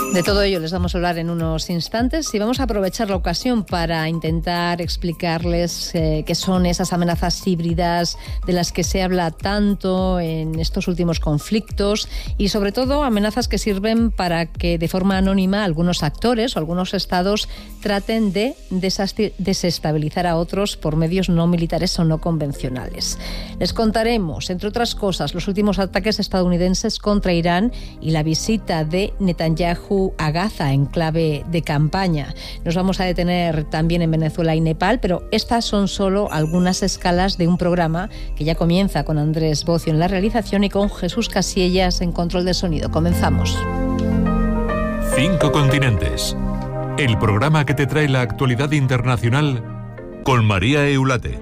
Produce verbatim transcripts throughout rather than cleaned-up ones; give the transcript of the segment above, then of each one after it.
De todo ello les vamos a hablar en unos instantes y vamos a aprovechar la ocasión para intentar explicarles eh, qué son esas amenazas híbridas de las que se habla tanto en estos últimos conflictos y sobre todo amenazas que sirven para que de forma anónima algunos actores o algunos estados traten de desestabilizar a otros por medios no militares o no convencionales. Les contaremos, entre otras cosas, los últimos ataques estadounidenses contra Irán y la visita de Netanyahu a Gaza en clave de campaña. Nos vamos a detener también en Venezuela y Nepal, pero estas son solo algunas escalas de un programa que ya comienza con Andrés Bocio en la realización y con Jesús Casillas en control de sonido. Comenzamos. Cinco continentes. El programa que te trae la actualidad internacional con María Eulate.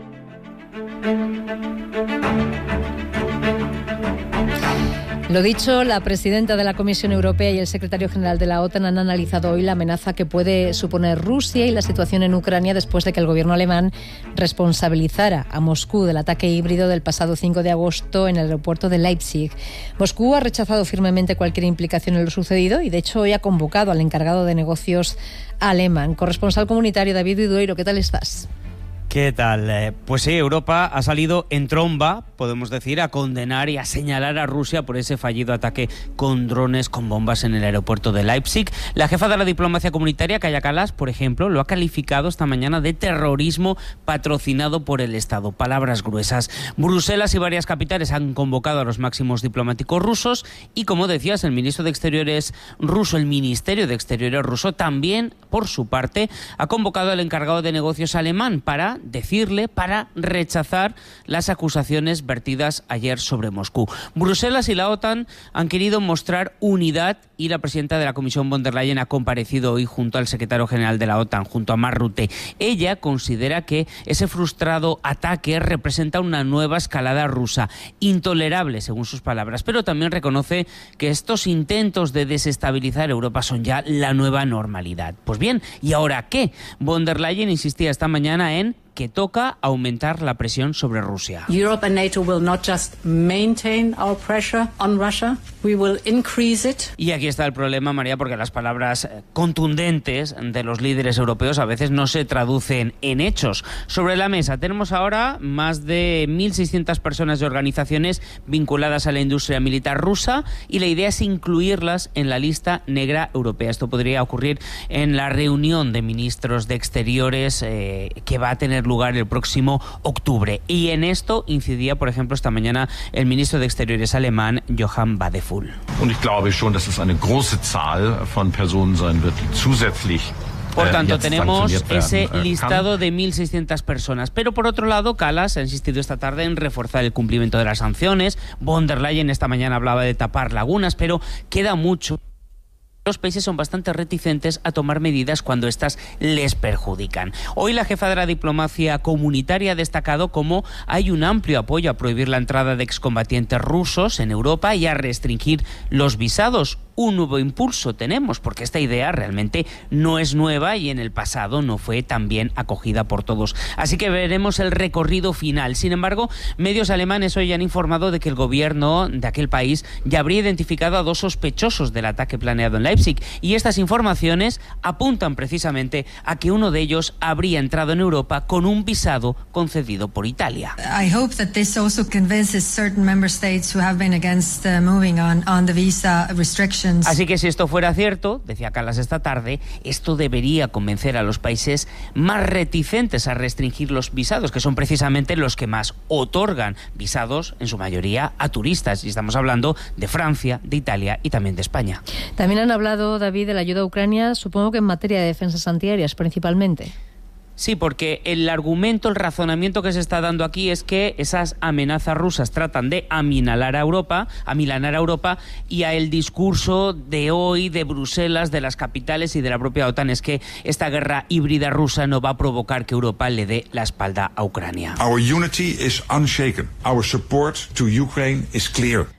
Lo dicho, la presidenta de la Comisión Europea y el secretario general de la OTAN han analizado hoy la amenaza que puede suponer Rusia y la situación en Ucrania después de que el gobierno alemán responsabilizara a Moscú del ataque híbrido del pasado cinco de agosto en el aeropuerto de Leipzig. Moscú ha rechazado firmemente cualquier implicación en lo sucedido y, de hecho, hoy ha convocado al encargado de negocios alemán. Corresponsal comunitario David Vidueiro, ¿qué tal estás? ¿Qué tal? Pues sí, Europa ha salido en tromba, podemos decir, a condenar y a señalar a Rusia por ese fallido ataque con drones con bombas en el aeropuerto de Leipzig. La jefa de la diplomacia comunitaria, Kaja Kallas, por ejemplo, lo ha calificado esta mañana de terrorismo patrocinado por el Estado. Palabras gruesas. Bruselas y varias capitales han convocado a los máximos diplomáticos rusos y, como decías, el ministro de Exteriores ruso, el Ministerio de Exteriores ruso, también, por su parte, ha convocado al encargado de negocios alemán para decirle, para rechazar las acusaciones vertidas ayer sobre Moscú. Bruselas y la OTAN han querido mostrar unidad y la presidenta de la Comisión von der Leyen ha comparecido hoy junto al secretario general de la OTAN, junto a Mark Rutte. Ella considera que ese frustrado ataque representa una nueva escalada rusa, intolerable según sus palabras, pero también reconoce que estos intentos de desestabilizar Europa son ya la nueva normalidad. Pues bien, ¿y ahora qué? Von der Leyen insistía esta mañana en que toca aumentar la presión sobre Rusia. Europe and NATO will not just maintain our pressure on Russia, we will increase it. Y aquí está el problema, María, porque las palabras contundentes de los líderes europeos a veces no se traducen en hechos. Sobre la mesa tenemos ahora más de mil seiscientas personas de organizaciones vinculadas a la industria militar rusa y la idea es incluirlas en la lista negra europea. Esto podría ocurrir en la reunión de ministros de Exteriores eh, que va a tener lugar el próximo octubre. Y en esto incidía, por ejemplo, esta mañana el ministro de Exteriores alemán, Johann Wadephul. Und ich glaube schon, dass es eine große Zahl von Personen sein wird, die zusätzlich Por tanto, tenemos ese listado de mil seiscientas personas. Pero, por otro lado, Kallas ha insistido esta tarde en reforzar el cumplimiento de las sanciones. Von der Leyen esta mañana hablaba de tapar lagunas, pero queda mucho. Los países son bastante reticentes a tomar medidas cuando éstas les perjudican. Hoy la jefa de la diplomacia comunitaria ha destacado cómo hay un amplio apoyo a prohibir la entrada de excombatientes rusos en Europa y a restringir los visados. Un nuevo impulso tenemos, porque esta idea realmente no es nueva y en el pasado no fue tan bien acogida por todos. Así que veremos el recorrido final. Sin embargo, medios alemanes hoy han informado de que el gobierno de aquel país ya habría identificado a dos sospechosos del ataque planeado en Leipzig. Y estas informaciones apuntan precisamente a que uno de ellos habría entrado en Europa con un visado concedido por Italia. I hope that this also convinces certain member states who have been against uh, moving on on the visa restrictions. Así que si esto fuera cierto, decía Kallas esta tarde, esto debería convencer a los países más reticentes a restringir los visados, que son precisamente los que más otorgan visados, en su mayoría, a turistas. Y estamos hablando de Francia, de Italia y también de España. También han hablado, David, de la ayuda a Ucrania, supongo que en materia de defensas antiaéreas principalmente. Sí, porque el argumento, el razonamiento que se está dando aquí es que esas amenazas rusas tratan de amilanar a Europa, amilanar a Europa, y a el discurso de hoy de Bruselas, de las capitales y de la propia OTAN es que esta guerra híbrida rusa no va a provocar que Europa le dé la espalda a Ucrania. Our unity is unshaken. Our support to Ukraine is clear.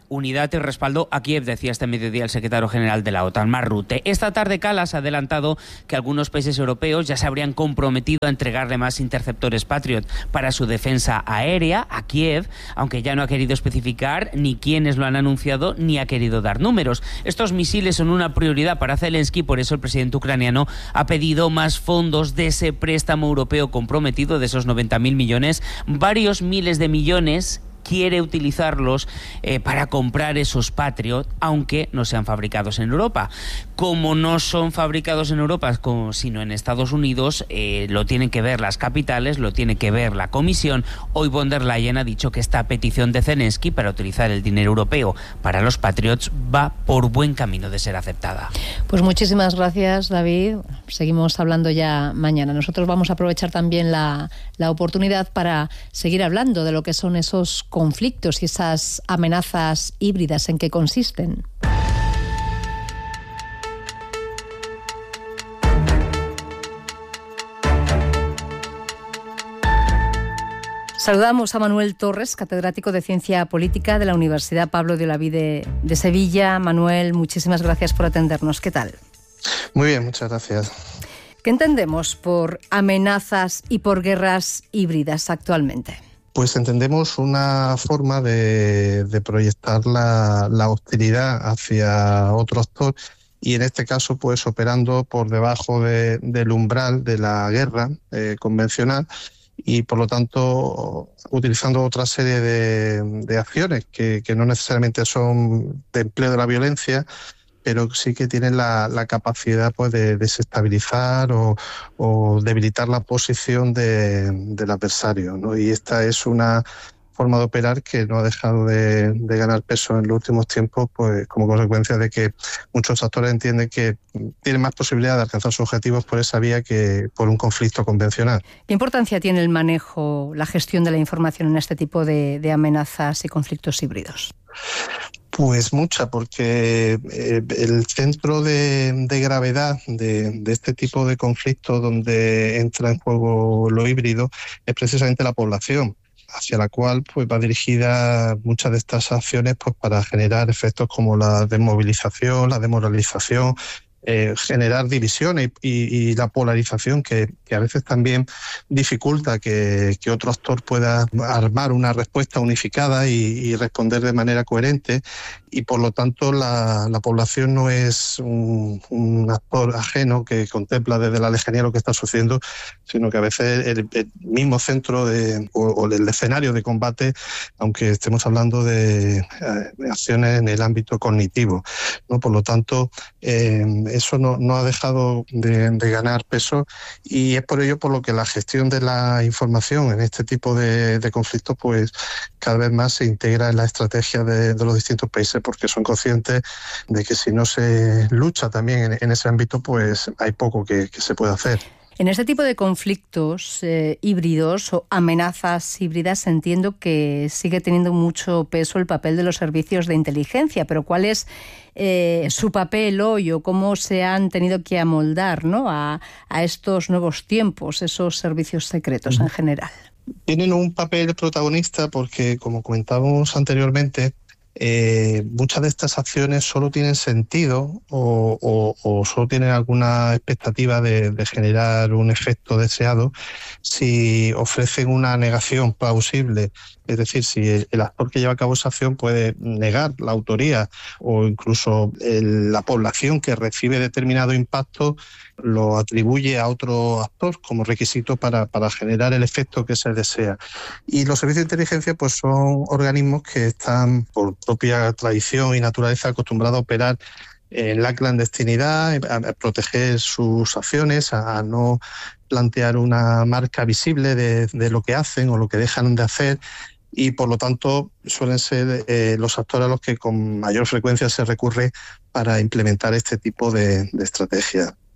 unidad y respaldo a Kiev, decía este mediodía el secretario general de la OTAN, Mark Rutte. Esta tarde Kallas ha adelantado que algunos países europeos ya se habrían comprometido a entregarle más interceptores Patriot para su defensa aérea a Kiev, aunque ya no ha querido especificar ni quiénes lo han anunciado ni ha querido dar números. Estos misiles son una prioridad para Zelensky, por eso el presidente ucraniano ha pedido más fondos de ese préstamo europeo comprometido, de esos noventa mil millones, varios miles de millones quiere utilizarlos eh, para comprar esos Patriot, aunque no sean fabricados en Europa. Como no son fabricados en Europa, como, sino en Estados Unidos, eh, lo tienen que ver las capitales, lo tiene que ver la Comisión. Hoy von der Leyen ha dicho que esta petición de Zelensky para utilizar el dinero europeo para los Patriots va por buen camino de ser aceptada. Pues muchísimas gracias, David. Seguimos hablando ya mañana. Nosotros vamos a aprovechar también la, la oportunidad para seguir hablando de lo que son esos conflictos y esas amenazas híbridas, en qué consisten. Saludamos a Manuel Torres, catedrático de Ciencia Política de la Universidad Pablo de Olavide de Sevilla. Manuel, muchísimas gracias por atendernos. ¿Qué tal? Muy bien, muchas gracias. ¿Qué entendemos por amenazas y por guerras híbridas actualmente? Pues entendemos una forma de, de proyectar la, la hostilidad hacia otro actor y en este caso pues operando por debajo de, del umbral de la guerra eh, convencional y por lo tanto utilizando otra serie de, de acciones que, que no necesariamente son de empleo de la violencia, pero sí que tienen la, la capacidad pues, de desestabilizar o, o debilitar la posición de, del adversario, ¿no? Y esta es una forma de operar que no ha dejado de, de ganar peso en los últimos tiempos, pues como consecuencia de que muchos actores entienden que tienen más posibilidad de alcanzar sus objetivos por esa vía que por un conflicto convencional. ¿Qué importancia tiene el manejo, la gestión de la información en este tipo de, de amenazas y conflictos híbridos? Pues mucha, porque eh, el centro de, de gravedad de, de este tipo de conflictos donde entra en juego lo híbrido es precisamente la población, hacia la cual pues va dirigida muchas de estas acciones pues para generar efectos como la desmovilización, la demoralización, eh, generar divisiones y, y, y la polarización que, que a veces también dificulta que, que otro actor pueda armar una respuesta unificada y, y responder de manera coherente, y por lo tanto la, la población no es un, un actor ajeno que contempla desde la lejanía lo que está sucediendo, sino que a veces el, el mismo centro de, o, o el escenario de combate, aunque estemos hablando de, de acciones en el ámbito cognitivo, ¿no? Por lo tanto, eh, eso no, no ha dejado de, de ganar peso, y es por ello por lo que la gestión de la información en este tipo de, de conflictos pues cada vez más se integra en la estrategia de, de los distintos países, porque son conscientes de que si no se lucha también en, en ese ámbito, pues hay poco que, que se puede hacer. En este tipo de conflictos eh, híbridos o amenazas híbridas entiendo que sigue teniendo mucho peso el papel de los servicios de inteligencia, pero ¿cuál es eh, su papel hoy o cómo se han tenido que amoldar, ¿no? a, a estos nuevos tiempos, esos servicios secretos en general? Tienen un papel protagonista porque, como comentábamos anteriormente, Eh, muchas de estas acciones solo tienen sentido o, o, o solo tienen alguna expectativa de, de generar un efecto deseado si ofrecen una negación plausible. Es decir, si el, el actor que lleva a cabo esa acción puede negar la autoría o incluso el, la población que recibe determinado impacto lo atribuye a otro actor como requisito para, para generar el efecto que se desea. Y los servicios de inteligencia pues son organismos que están por propia tradición y naturaleza acostumbrados a operar en la clandestinidad, a proteger sus acciones, a no plantear una marca visible de, de lo que hacen o lo que dejan de hacer, y por lo tanto suelen ser eh, los actores a los que con mayor frecuencia se recurre para implementar este tipo de, de estrategia.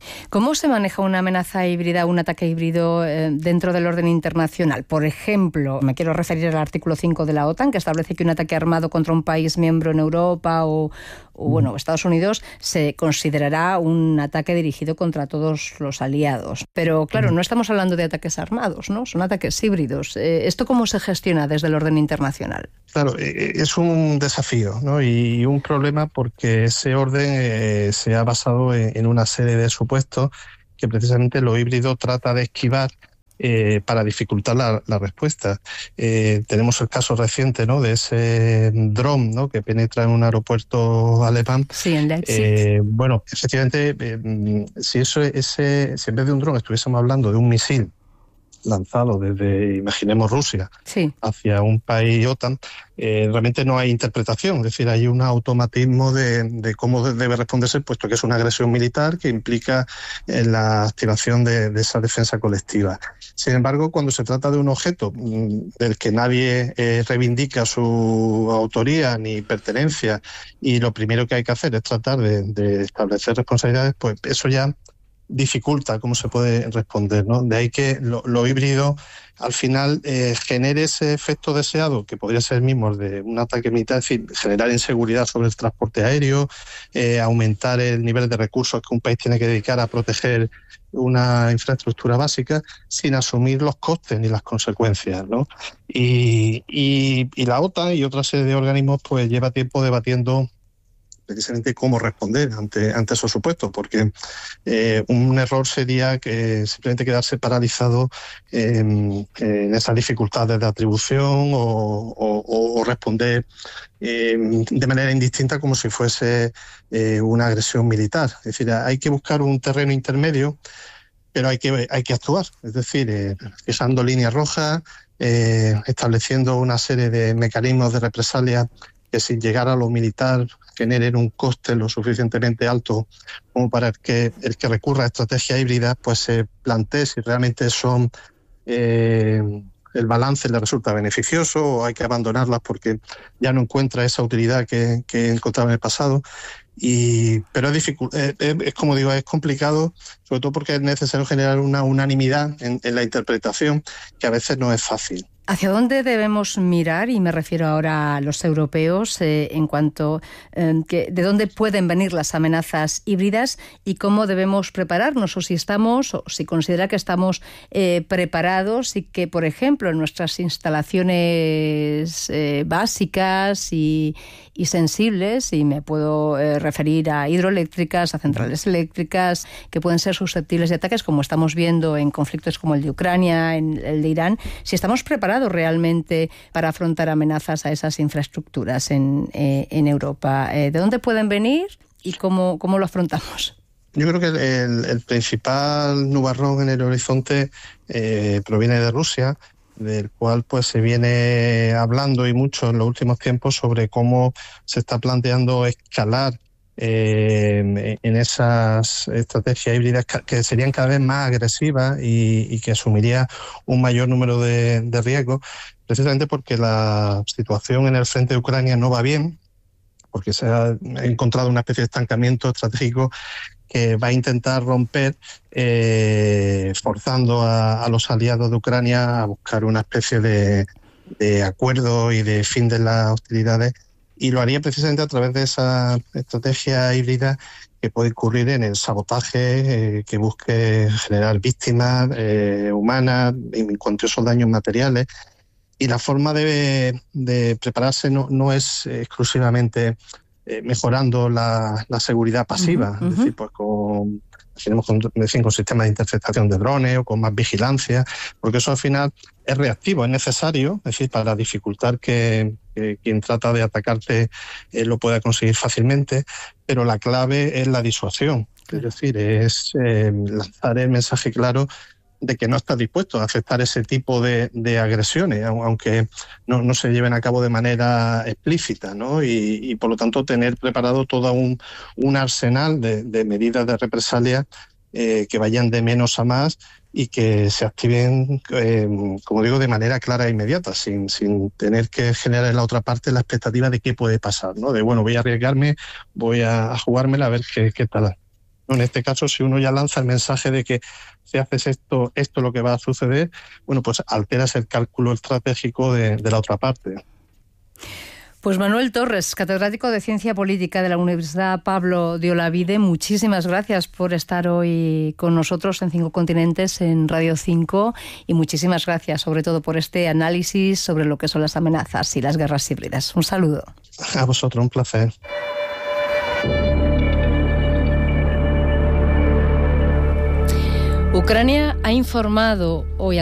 ¿Cómo se maneja una amenaza híbrida, un ataque híbrido eh, dentro del orden internacional? Por ejemplo, me quiero referir al artículo cinco de la OTAN, que establece que un ataque armado contra un país miembro en Europa o, o bueno, Estados Unidos se considerará un ataque dirigido contra todos los aliados. Pero claro, no estamos hablando de ataques armados, ¿no? Son ataques híbridos. Eh, ¿Esto cómo se gestiona desde el orden internacional? Claro, es un desafío, ¿no? Y un problema porque ese orden eh, se ha basado en, en una serie de supuestos que precisamente lo híbrido trata de esquivar eh, para dificultar la, la respuesta. Eh, tenemos el caso reciente, ¿no?, de ese dron, ¿no?, que penetra en un aeropuerto alemán. Sí, en Leipzig. Eh, bueno, efectivamente, eh, si eso, ese, si en vez de un dron estuviésemos hablando de un misil lanzado desde, imaginemos, Rusia, sí, hacia un país OTAN, eh, realmente no hay interpretación, es decir, hay un automatismo de, de cómo debe responderse, puesto que es una agresión militar que implica eh, la activación de, de esa defensa colectiva. Sin embargo, cuando se trata de un objeto mmm, del que nadie eh, reivindica su autoría ni pertenencia, y lo primero que hay que hacer es tratar de, de establecer responsabilidades, pues eso ya dificulta cómo se puede responder, ¿no? De ahí que lo, lo híbrido al final eh, genere ese efecto deseado, que podría ser el mismo de un ataque militar, es decir, generar inseguridad sobre el transporte aéreo, eh, aumentar el nivel de recursos que un país tiene que dedicar a proteger una infraestructura básica, sin asumir los costes ni las consecuencias, ¿no? Y, y, y la OTAN y otra serie de organismos pues lleva tiempo debatiendo precisamente cómo responder ante, ante esos supuestos, porque eh, un error sería que simplemente quedarse paralizado en, en esas dificultades de atribución o, o, o responder eh, de manera indistinta como si fuese eh, una agresión militar. Es decir, hay que buscar un terreno intermedio, pero hay que, hay que actuar, es decir, eh, fijando líneas rojas, eh, estableciendo una serie de mecanismos de represalia que sin llegar a lo militar generen un coste lo suficientemente alto como para que el que recurra a estrategias híbridas pues se plantee si realmente son eh, el balance le resulta beneficioso o hay que abandonarlas porque ya no encuentra esa utilidad que, que encontraba en el pasado. Y, pero es, dificult, es, es como digo, es complicado, sobre todo porque es necesario generar una unanimidad en, en la interpretación, que a veces no es fácil. ¿Hacia dónde debemos mirar? Y me refiero ahora a los europeos, eh, en cuanto eh, que de dónde pueden venir las amenazas híbridas y cómo debemos prepararnos, o si estamos, o si considera que estamos eh, preparados y que, por ejemplo, en nuestras instalaciones eh, básicas y, y sensibles, y me puedo eh, referir a hidroeléctricas, a centrales eléctricas, que pueden ser susceptibles de ataques, como estamos viendo en conflictos como el de Ucrania, en el de Irán, si estamos preparados realmente para afrontar amenazas a esas infraestructuras en, eh, en Europa. Eh, ¿De dónde pueden venir y cómo, cómo lo afrontamos? Yo creo que el, el principal nubarrón en el horizonte eh, proviene de Rusia, del cual pues se viene hablando y mucho en los últimos tiempos sobre cómo se está planteando escalar Eh, en esas estrategias híbridas que serían cada vez más agresivas y, y que asumiría un mayor número de, de riesgos, precisamente porque la situación en el frente de Ucrania no va bien, porque se ha encontrado una especie de estancamiento estratégico que va a intentar romper, eh, forzando a, a los aliados de Ucrania a buscar una especie de, de acuerdo y de fin de las hostilidades. Y lo haría precisamente a través de esa estrategia híbrida que puede incurrir en el sabotaje, eh, que busque generar víctimas eh, humanas, en cuanto a esos daños materiales. Y la forma de, de prepararse no, no es exclusivamente eh, mejorando la, la seguridad pasiva, uh-huh, es decir, pues con, tenemos con, con sistemas de interceptación de drones o con más vigilancia, porque eso al final es reactivo, es necesario, es decir, para dificultar que, que quien trata de atacarte eh, lo pueda conseguir fácilmente, pero la clave es la disuasión, es decir, es eh, lanzar el mensaje claro de que no está dispuesto a aceptar ese tipo de, de agresiones, aunque no, no se lleven a cabo de manera explícita, ¿no? Y, y por lo tanto tener preparado todo un, un arsenal de, de medidas de represalia eh, que vayan de menos a más y que se activen, eh, como digo, de manera clara e inmediata, sin, sin tener que generar en la otra parte la expectativa de qué puede pasar, ¿no? De, bueno, voy a arriesgarme, voy a, a jugármela a ver qué, qué tal. En este caso, si uno ya lanza el mensaje de que si haces esto, esto es lo que va a suceder, bueno, pues alteras el cálculo estratégico de, de la otra parte. Pues Manuel Torres, catedrático de Ciencia Política de la Universidad Pablo de Olavide, muchísimas gracias por estar hoy con nosotros en Cinco Continentes en Radio cinco y muchísimas gracias sobre todo por este análisis sobre lo que son las amenazas y las guerras híbridas. Un saludo. A vosotros, un placer. Ucrania ha informado hoy